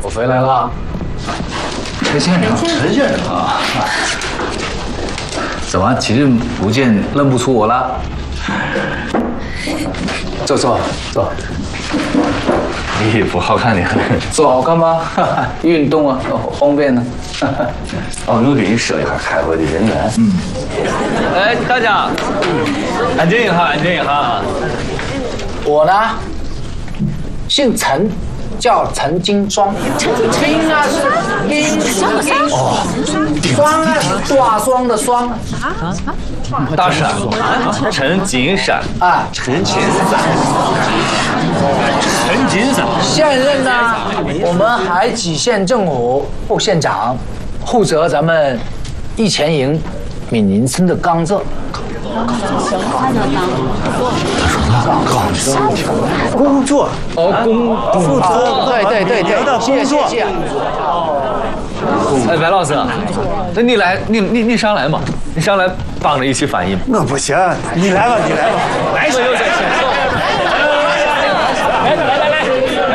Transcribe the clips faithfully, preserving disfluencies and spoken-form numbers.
我回来了。陈先生，陈先生啊，怎么几日不见，认不出我了？坐坐坐。衣服好看点，坐好看吗？运动啊，方便呢。哦，我给你设一下开会的人员。嗯。哎，大家，安静一下，安静一下。 我呢，姓陈。 叫陈金双，金啊是金金哦，双啊是大双的双啊， 大闪，陈金闪啊， 陈金闪，陈金闪。 现任呢，我们海济县政府副县长，负责咱们义前营闽宁村的刚正。 工作哦，工负责对对对对，谢谢谢谢。 哎，白老师，那你来，你你你上来嘛，你上来帮着一起翻译嘛。 那不行，你来吧，你来吧， 来，我有点轻松。来来来来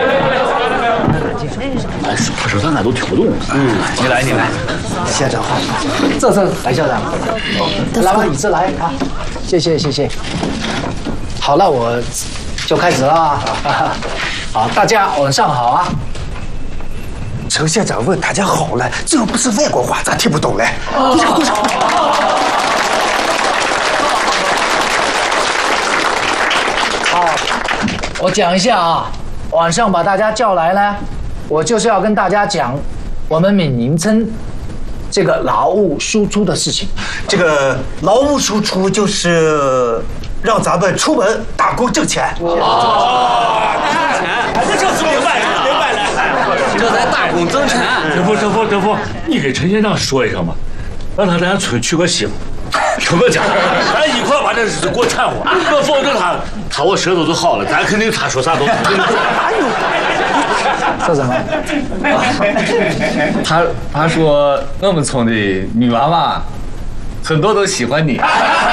来，说说咱俩都听不懂。嗯，你来你来， 县长好， 这这白校长，来吧，椅子来啊，谢谢谢谢。好，那我就开始了啊。好，大家晚上好啊。 陈县长问大家好了，这又不是外国话，咋听不懂嘞？鼓掌鼓掌。 好，我讲一下啊，晚上把大家叫来呢，我就是要跟大家讲我们闽宁村这个劳务输出的事情。 这个劳务输出就是让咱们出门打工挣钱。 哦，挣钱，这就是明白了，明白了，这才打工挣钱。 德福，德福，德福，你给陈县长说一声吧，让他咱村取个媳妇，成个家，咱一块把这日子过掺和。那否则他他我舌头就好了，咱肯定他说啥都。 说什么？ 他他说我们村的女娃娃很多都喜欢你。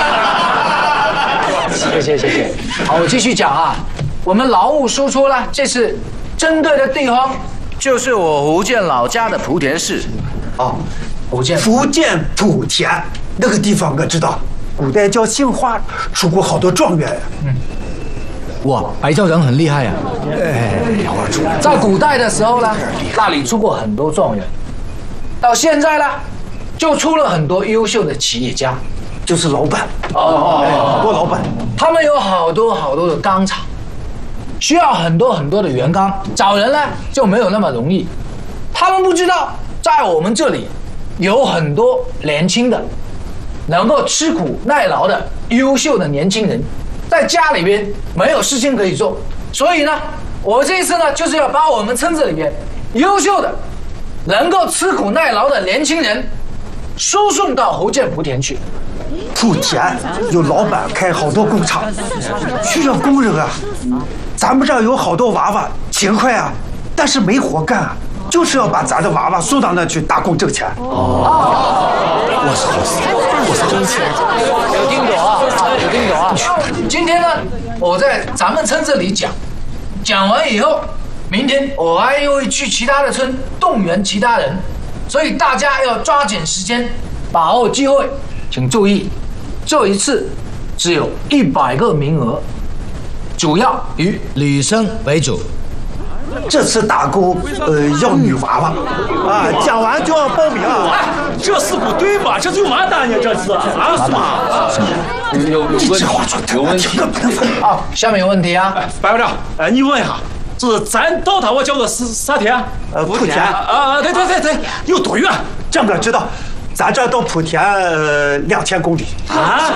谢谢谢谢。好，我继续讲啊。我们劳务输出呢，这次针对的地方就是我福建老家的莆田市。哦，福建福建莆田那个地方我知道，古代叫杏花，出过好多状元呀。嗯。 哇，白校长很厉害呀！哎，在古代的时候呢，那里出过很多状元，到现在呢，就出了很多优秀的企业家， 就是老板哦，好多老板， 他们有好多好多的钢厂，需要很多很多的原钢，找人呢就没有那么容易。他们不知道，在我们这里有很多年轻的，能够吃苦耐劳的优秀的年轻人。在家里边没有事情可以做，所以呢，我这一次呢，就是要把我们村子里边优秀的、能够吃苦耐劳的年轻人输送到福建莆田去。 莆田有老板开好多工厂，需要工人啊。咱们这儿有好多娃娃勤快啊，但是没活干啊，就是要把咱的娃娃送到那去打工挣钱。哦， 我是好事，我是挣钱。 有听懂啊？有听懂啊？今天呢，我在咱们村这里讲，讲完以后，明天我还会去其他的村动员其他人，所以大家要抓紧时间，把握机会。请注意，这一次只有一百个名额，主要以女生为主。 这次打工，呃，要女娃娃，啊，讲完就要报名啊！ 这是不对吧？这是有完蛋呢，这是啊，是吗？ 有有问题，有问题。 好，下面有问题啊， 白校长，呃，你问一下，这咱到他我叫做是啥田？ 呃，莆田啊啊，对对对对，有多远？ 这个知道，咱这到莆田呃两千公里啊。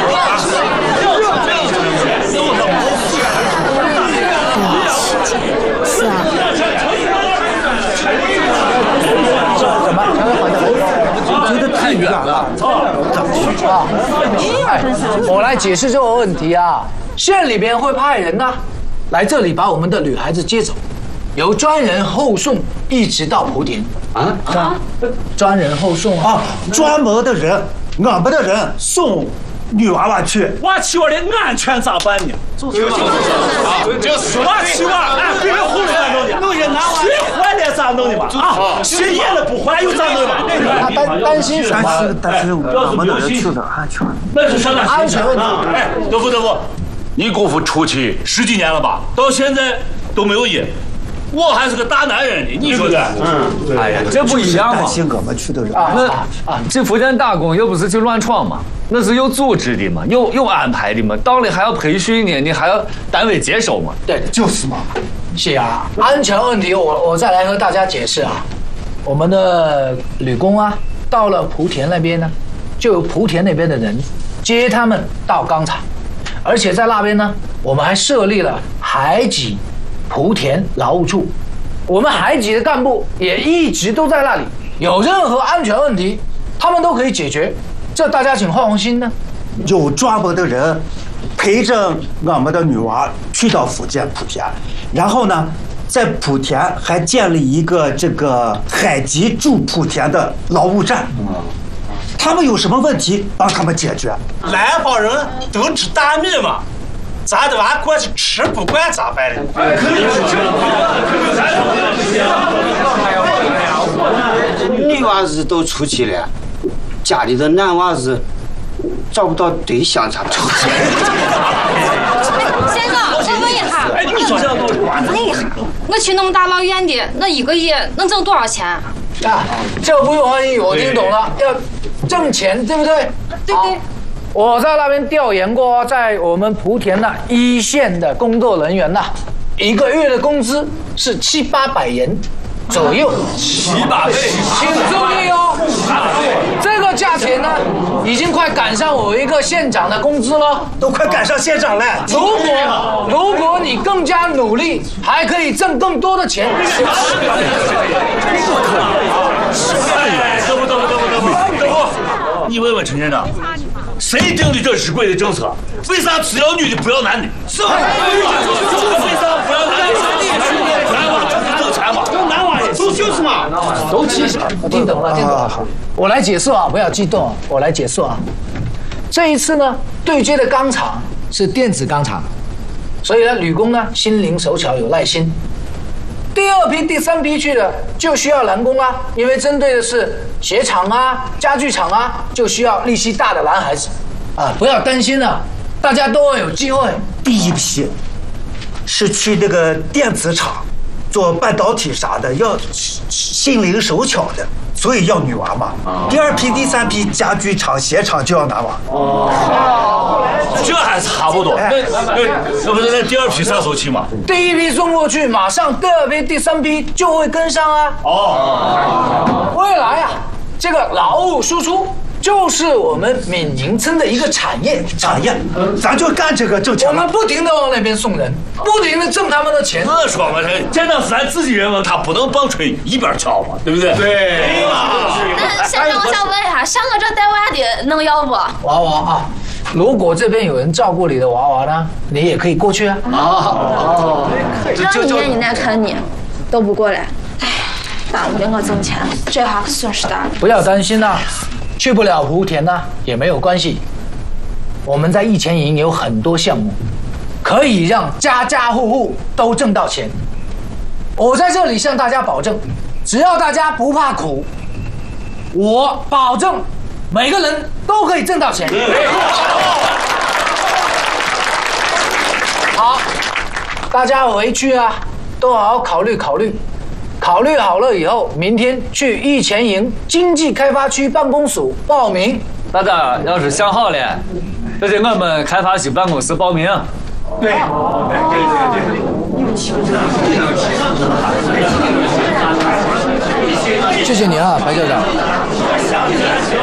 是啊。 怎么？ 觉得太远了。 啊，哎，我来解释这个问题啊。县里边会派人呢、啊，来这里把我们的女孩子接走，由专人后送，一直到莆田。啊啊！专人后送啊， 专门的人，俺们的人送女娃娃去。 娃去玩的安全咋办呢？就是就是娃去玩，哎，别人糊弄咋弄的？弄些男娃学坏了咋弄的嘛？啊，学厌了不坏又咋弄嘛？ 他担担心什么？ 但是但是我们的人去的安全。 那是上哪安全问题。 哎，德福德福，你姑父出去十几年了吧？到现在都没有爷。我还是个大男人呢，你说的？ 嗯，哎呀，这不一样嘛。 担心我们去的人。 那啊，这福建打工又不是去乱闯嘛，那是有组织的嘛，有有安排的嘛，到了还要培训呢，你还要单位接收嘛。 对， 就是嘛。 是啊，安全问题我我再来和大家解释啊。我们的旅工啊，到了莆田那边呢，就由莆田那边的人接他们到钢厂，而且在那边呢，我们还设立了海警莆田劳务处，我们海警的干部也一直都在那里，有任何安全问题，他们都可以解决。这大家请放放心呢。 有专门的人陪着我们的女娃去到福建莆田，然后呢，在莆田还建立一个这个海籍驻莆田的劳务站。他们有什么问题，帮他们解决。 南方人都吃大米嘛。咱的娃过去吃不惯咋办呢？ 女娃子都出去了，家里的男娃子找不到对象咋办？ 先生，我问一下， 哎，你说这样问一下，我去那么大老远的，那一个月能挣多少钱？ 啊，这不用怀疑，我听懂了，要挣钱，对不对？ 对对。 我在那边调研过，在我们莆田呢一线的工作人员呐，一个月的工资是七八百元左右。 七八百， 请注意哦，这个价钱呢，已经快赶上我一个县长的工资了， 都快赶上县长了。 如果如果你更加努力，还可以挣更多的钱。 不可能！得不得不得不得不得不！你问问陈县长。谁定的这日规的政策？为啥只要女的不要男的？是吧？为啥不要男的？男娃就是挣钱嘛，跟男娃也都就是嘛， 都其实我听懂了，听懂了。我来解释啊，不要激动啊，我来解释啊。这一次呢，对接的钢厂是电子钢厂，所以呢，女工呢心灵手巧有耐心。第二批、第三批去的就需要男工啊，因为针对的是鞋厂啊、家具厂啊，就需要力气大的男孩子啊，不要担心了，大家都有机会。 第一批是去那个电子厂做半导体啥的，要心灵手巧的，所以要女娃嘛。第二批、第三批家具厂、鞋厂就要男娃。 哦，这还差不多。那那那不是那第二批啥时候去嘛？ 第一批送过去，马上第二批、第三批就会跟上啊。哦，未来啊，这个劳务输出就是我们闽宁村的一个产业。 产业，咱就干这个挣钱。 我们不停的往那边送人，不停的挣他们的钱。 这说嘛，这那是咱自己人嘛，他不能帮吹一边敲嘛，对不对？对。 那先生，我想问一下，像我这带娃的能要不？ 娃娃啊，如果这边有人照顾你的娃娃呢，你也可以过去啊。 哦，让你眼你难看你，都不过来，哎，耽误了我挣钱，这下可损失大了。 不要担心啦、啊，去不了莆田呢也没有关系，我们在义前营有很多项目，可以让家家户户都挣到钱。我在这里向大家保证，只要大家不怕苦，我保证每个人都可以挣到钱。好，大家回去啊，都好好考虑考虑，考虑好了以后，明天去义前营经济开发区办公署报名。 大家要是想好了，就在我们开发区办公室报名。 对， 谢谢你啊，白校长。